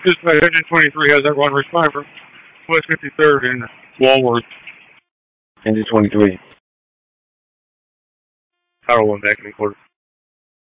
Dispatch Engine 23 has that one respond from West 53rd and Walworth. Engine 23. Tower 1 back in the quarter.